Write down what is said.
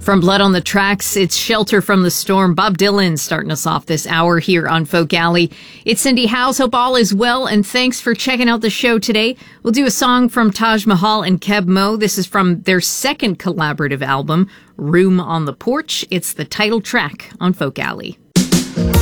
From Blood on the Tracks, it's Shelter from the Storm. Bob Dylan starting us off this hour here on Folk Alley. It's Cindy Howes. Hope all is well, and thanks for checking out the show today. We'll do a song from Taj Mahal and Keb Mo. This is from their second collaborative album, Room on the Porch. It's the title track on Folk Alley.